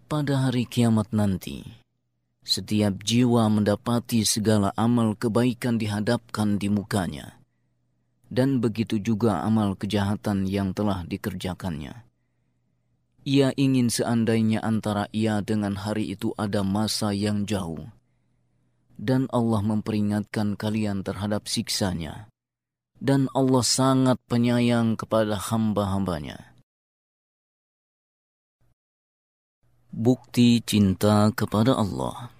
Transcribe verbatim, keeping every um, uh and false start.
Pada hari kiamat nanti, setiap jiwa mendapati segala amal kebaikan dihadapkan di mukanya, dan begitu juga amal kejahatan yang telah dikerjakannya. Ia ingin seandainya antara ia dengan hari itu ada masa yang jauh, dan Allah memperingatkan kalian terhadap siksanya, dan Allah sangat penyayang kepada hamba-hambanya. Bukti cinta kepada Allah.